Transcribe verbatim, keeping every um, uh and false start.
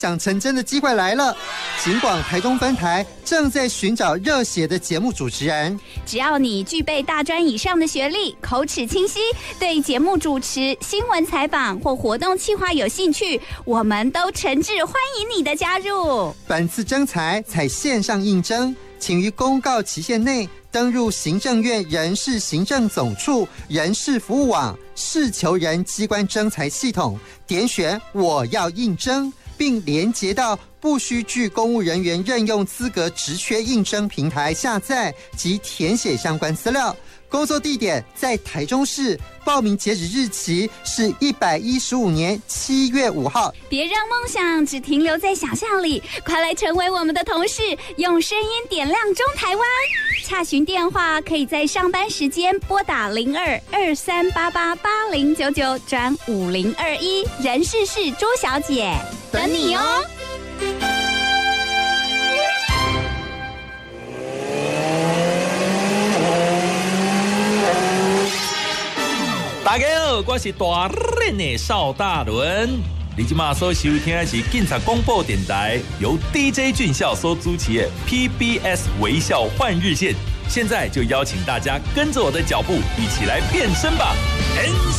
想成真的机会来了，警广台中分台正在寻找热血的节目主持人。 只要你具备大专以上的学历，口齿清晰，对节目主持、新闻采访或活动企划有兴趣，我们都诚挚欢迎你的加入。 本次征才采线上应征，请于公告期限内登入行政院人事行政总处人事服务网事求人机关征才系统，点选我要应征，并连结到不需具公务人员任用资格职缺应征平台下载及填写相关资料。工作地点在台中市，报名截止日期是一百一十五年七月五号。 别让梦想只停留在想象里，快来成为我们的同事，用声音点亮中台湾。洽询电话可以在上班时间拨打零二二三八八八零九九转五零二一，人事是朱小姐，等你哦。 大家好，我是大人的邵大伦。你今马所收听的是警察广播电台，由 D J 俊孝所主持的 P B S 微笑换日线。现在就邀请大家跟着我的脚步，一起来变身吧！